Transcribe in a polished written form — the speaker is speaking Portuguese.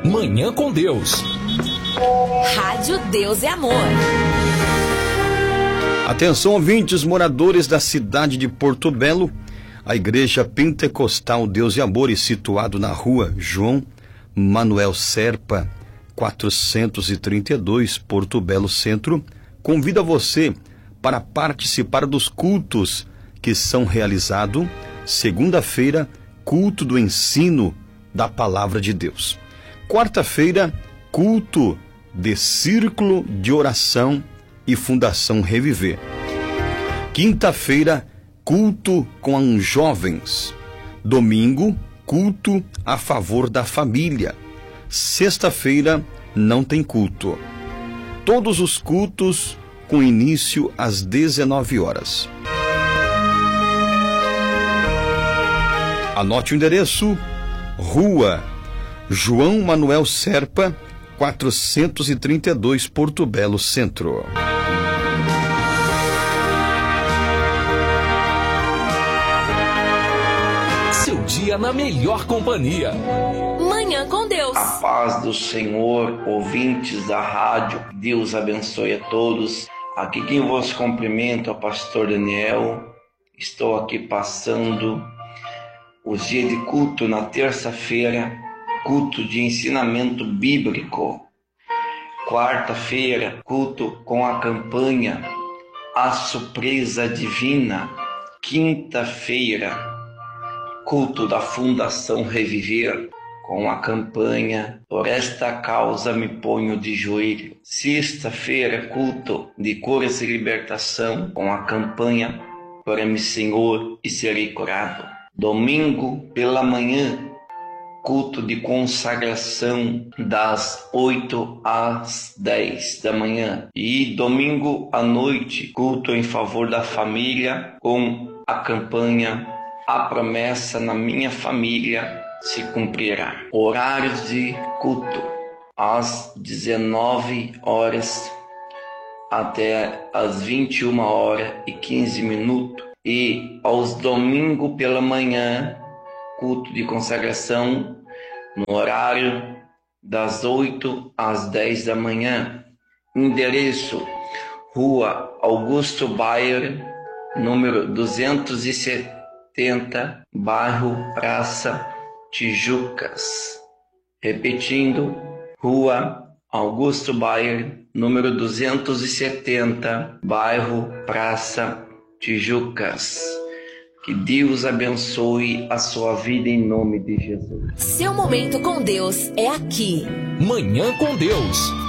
Manhã com Deus. Rádio Deus é Amor. Atenção, ouvintes, moradores da cidade de Porto Belo. A Igreja Pentecostal Deus e Amor, situado na rua João Manuel Serpa, 432, Porto Belo Centro, convida você para participar dos cultos que são realizados segunda-feira, culto do ensino da Palavra de Deus. Quarta-feira, culto de Círculo de Oração e Fundação Reviver. Quinta-feira, culto com os jovens. Domingo, culto a favor da família. Sexta-feira, não tem culto. Todos os cultos com início às 19 horas. Anote o endereço: Rua João Manuel Serpa, 432, Porto Belo Centro. Seu dia na melhor companhia. Manhã com Deus. A paz do Senhor, ouvintes da rádio, Deus abençoe a todos. Aqui quem vos cumprimenta é o pastor Daniel. Estou aqui passando os dias de culto na terça-feira, culto de ensinamento bíblico. Quarta-feira, culto com a campanha A Surpresa Divina. Quinta-feira, culto da Fundação Reviver, com a campanha Por Esta Causa Me Ponho de Joelho. Sexta-feira, culto de curas e libertação, com a campanha Ore-me, Senhor, e serei curado. Domingo pela manhã, culto de consagração das 8 às 10 da manhã. E domingo à noite, culto em favor da família, com a campanha A Promessa na Minha Família se Cumprirá. Horários de culto: às 19 horas até às 21 horas e 15 minutos. E aos domingos pela manhã, culto de consagração no horário das 8 às 10 da manhã. Endereço: Rua Augusto Bayer, número 270, bairro Praça Tijucas. Repetindo, Rua Augusto Bayer, número 270, bairro Praça Tijucas. Que Deus abençoe a sua vida em nome de Jesus. Seu momento com Deus é aqui. Manhã com Deus.